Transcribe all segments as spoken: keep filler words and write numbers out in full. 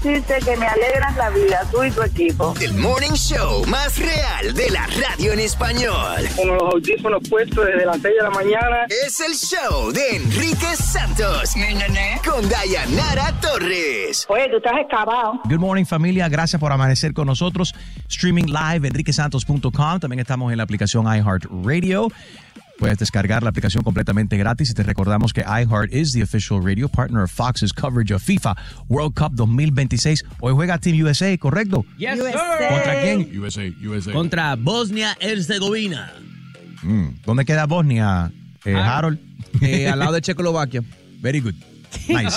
decirte que me alegran la vida, tú y tu equipo. El morning show más real de la radio en español. Con los audífonos puestos desde las seis de la mañana. Es el show de Enrique Santos. Con Dayanara Torres. Oye, tú estás excavado. Good morning, familia. Gracias por amanecer con nosotros. Streaming live, enrique santos punto com. También estamos en la aplicación iHeartRadio. Puedes descargar la aplicación completamente gratis y te recordamos que iHeart is the official radio partner of Fox's coverage of FIFA World Cup dos mil veintiséis. Hoy juega Team U S A, ¿correcto? Yes, U S A. sir. ¿Contra quién? U S A, U S A. Contra Bosnia-Herzegovina. Mm, ¿Dónde queda Bosnia, eh, Ah. Harold? Eh, al lado de Checoslovaquia. Very good. Nice.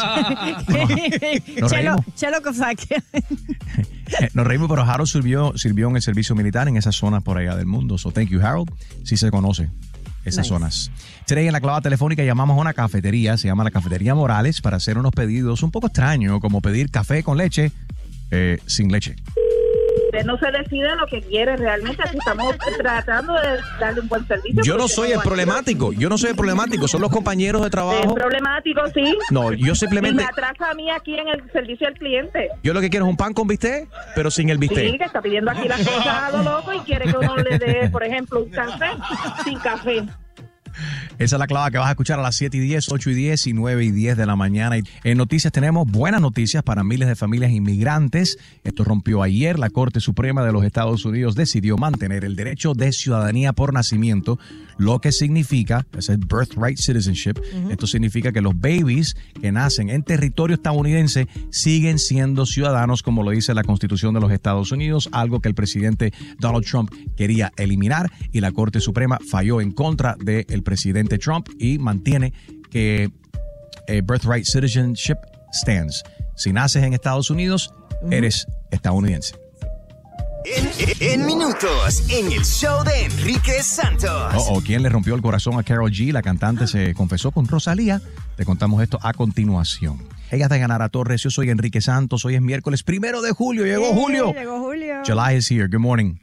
Nos Chelo, reímos. Chelo Kovacic. Nos reímos, pero Harold sirvió, sirvió en el servicio militar en esas zonas por allá del mundo. So thank you, Harold. Sí se conoce esas Nice. zonas. Today en la clavada telefónica llamamos a una cafetería, se llama la Cafetería Morales, para hacer unos pedidos un poco extraños, como pedir café con leche eh, sin leche. Usted no se decide lo que quiere realmente. Aquí estamos tratando de darle un buen servicio. Yo no porque soy el hay- problemático, yo no soy el problemático, son los compañeros de Es trabajo. problemático, sí. No, yo Y simplemente, me atrasa a mí aquí en el servicio al cliente. yo lo que quiero es un pan con bistec, pero sin el Sí, bistec. que está pidiendo aquí las cosas a lo loco y quiere que uno le dé, por ejemplo, un café sin café. Esa es la clave que vas a escuchar a las siete y diez, ocho y diez y nueve y diez de la mañana. Y en noticias tenemos buenas noticias para miles de familias inmigrantes. Esto rompió ayer. La Corte Suprema de los Estados Unidos decidió mantener el derecho de ciudadanía por nacimiento, lo que significa, es el birthright citizenship. Uh-huh. Esto significa que los babies que nacen en territorio estadounidense siguen siendo ciudadanos, como lo dice la Constitución de los Estados Unidos, algo que el presidente Donald Trump quería eliminar, y la Corte Suprema falló en contra del presidente Trump y mantiene que eh, birthright citizenship stands. Si naces en Estados Unidos, uh-huh, eres estadounidense. En, en minutos, en el show de Enrique Santos. Oh, oh, ¿quién le rompió el corazón a Karol G? La cantante se confesó con Rosalía. Te contamos esto a continuación. Ella es Dayanara Torres, yo soy Enrique Santos. Hoy es miércoles primero de julio. Llegó Sí, Julio. Llegó Julio. July is here. Good morning.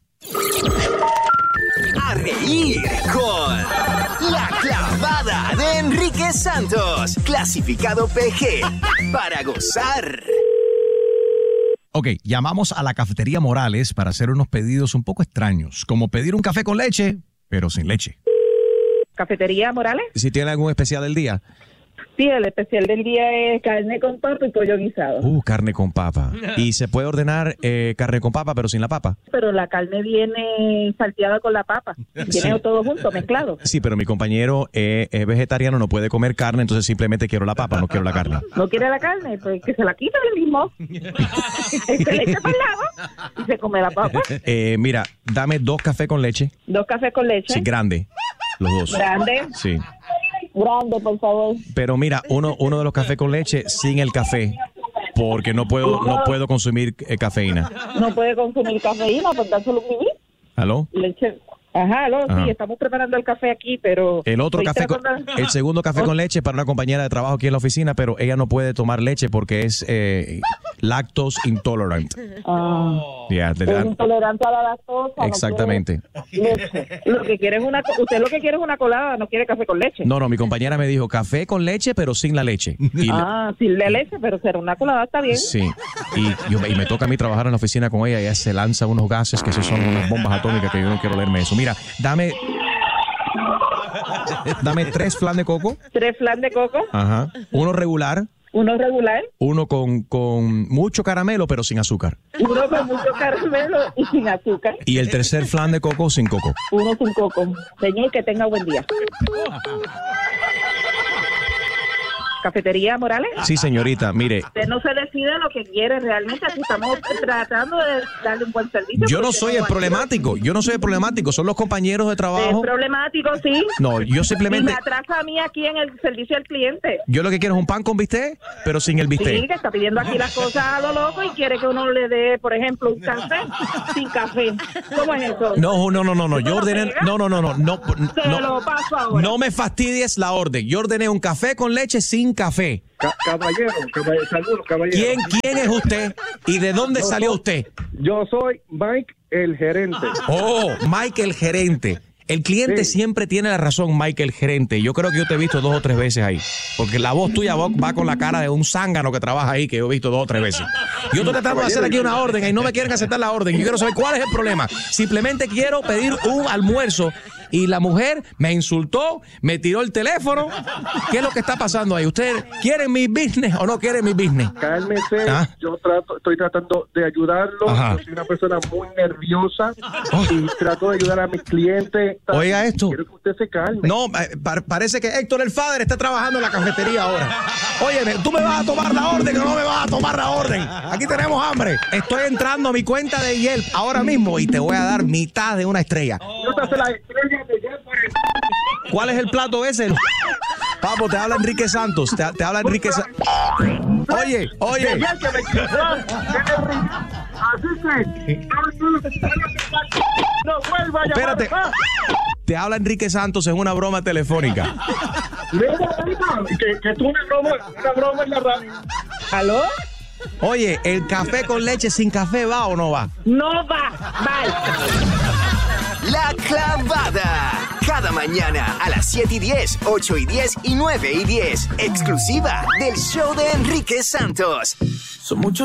A reír con La Clavada de Enrique Santos. Clasificado P G para gozar. Ok, llamamos a la Cafetería Morales para hacer unos pedidos un poco extraños, como pedir un café con leche, pero sin leche. ¿Cafetería Morales? Si tiene algún especial del día. Sí, el especial del día es carne con papa y pollo guisado. Uh, carne con papa. Y se puede ordenar eh, carne con papa, pero sin la papa. Pero la carne viene salteada con la papa. Viene Sí. todo junto, mezclado. Sí, pero mi compañero eh, es vegetariano, no puede comer carne, entonces simplemente quiero la papa, no quiero la carne. ¿No quiere la carne? Pues que se la quita el mismo. Se le echa para el lado y se come la papa. Eh, mira, dame dos cafés con leche. Dos cafés con leche. Sí, grande. Los dos. Grande. Sí. Grande, por favor. Pero mira, uno, uno de los cafés con leche sin el café, porque no puedo, no puedo consumir eh, cafeína. No puede consumir cafeína, por dárselo un vivir. ¿Aló? Leche. Ajá, no, Ajá. sí, estamos preparando el café aquí, pero... El otro estoy café, con, tratando- el segundo café con leche para una compañera de trabajo aquí en la oficina, pero ella no puede tomar leche porque es eh, lactose intolerant. Ah, Yeah, le es dan- intolerante a la lactosa. no exactamente. quiere leche. Lo que quiere es una... Usted lo que quiere es una colada, no quiere café con leche. No, no, mi compañera me dijo café con leche, pero sin la leche. Y le- Ah, sin la leche, pero será una colada, está bien. sí. Y, yo- y me toca a mí trabajar en la oficina con ella y ella se lanza unos gases que esos son unas bombas atómicas que yo no quiero leerme eso. Mira, dame... Dame tres flan de coco. Tres flan de coco, Ajá. Uno regular. uno regular, Uno con, con mucho caramelo, pero sin azúcar. uno con mucho caramelo y sin azúcar, Y el tercer flan de coco sin coco. uno sin coco. Señor, que tenga buen día. ¿Cafetería Morales? Sí, señorita, mire, Usted no se decide lo que quiere realmente. Aquí estamos tratando de darle un buen servicio. yo no porque soy el hay- problemático. Yo no soy el problemático. Son los compañeros de Es trabajo. problemático, sí. No, yo Y simplemente... me atrasa a mí aquí en el servicio al cliente. Yo lo que quiero es un pan con bistec, pero sin el Sí, bistec. que está pidiendo aquí las cosas a lo loco y quiere que uno le dé, por ejemplo, un café sin café. ¿Cómo es eso? No, no, no, no, no. Yo ordené... No, no, no, no. No, Se no, lo paso ahora. no me fastidies la orden. Yo ordené un café con leche sin café. Ca- caballero, caballero, saludos, caballero. ¿Quién, quién es usted y de dónde salió usted? Yo soy Mike, el gerente. Oh, Mike el gerente. El cliente Sí. siempre tiene la razón, Michael, gerente. Yo creo que yo te he visto dos o tres veces ahí. Porque la voz tuya va con la cara de un zángano que trabaja ahí, que yo he visto dos o tres veces. Yo estoy tratando de hacer aquí una orden y no me quieren aceptar la orden. Yo quiero saber cuál es el problema. Simplemente quiero pedir un almuerzo y la mujer me insultó, me tiró el teléfono. ¿Qué es lo que está pasando ahí? ¿Ustedes quieren mi business o no quieren mi business? Cálmese, ¿Ah? yo trato, estoy tratando de ayudarlo. Ajá. Yo soy una persona muy nerviosa y trato de ayudar a mis clientes. Oiga esto. Quiero que usted se calme. No, eh, pa- parece que Héctor el Fader está trabajando en la cafetería ahora. Óyeme, ¿tú me vas a tomar la orden o no me vas a tomar la orden? Aquí tenemos hambre. Estoy entrando a mi cuenta de Yelp ahora mismo y te voy a dar mitad de una estrella. Yo te hace la estrella de Yelp por el- ¿Cuál es el plato ese? Papo, te habla Enrique Santos. Te, te habla Enrique Santos. Oye, oye. de Yelp que me equivocó. Así que no vuelva a llamar. Espérate. Te habla Enrique Santos en una broma telefónica. Mira, mira, que, que tú una broma, una broma en la radio. ¿Aló? Oye, ¿el café con leche sin café va o no va? No va. Bye. La Clavada. Cada mañana a las siete y diez, ocho y diez y nueve y diez. Exclusiva del show de Enrique Santos. Son muchos